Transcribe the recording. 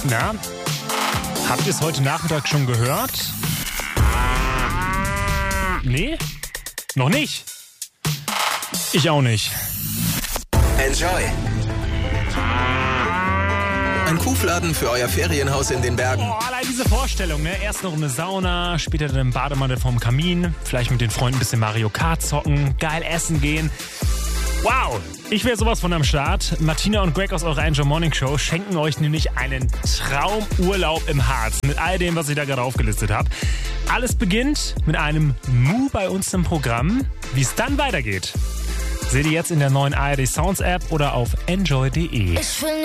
Na, habt ihr es heute Nachmittag schon gehört? Nee? Noch nicht? Ich auch nicht. Enjoy. Ein Kuhfladen für euer Ferienhaus in den Bergen. Oh, allein diese Vorstellung, ne? Erst noch eine Sauna, später dann im Bademantel vorm Kamin, vielleicht mit den Freunden ein bisschen Mario Kart zocken, geil essen gehen. Wow, ich wäre sowas von am Start. Martina und Greg aus eurer Enjoy Morning Show schenken euch nämlich einen Traumurlaub im Harz mit all dem, was ich da gerade aufgelistet habe. Alles beginnt mit einem Mu bei uns im Programm. Wie es dann weitergeht, seht ihr jetzt in der neuen ARD Sounds App oder auf enjoy.de.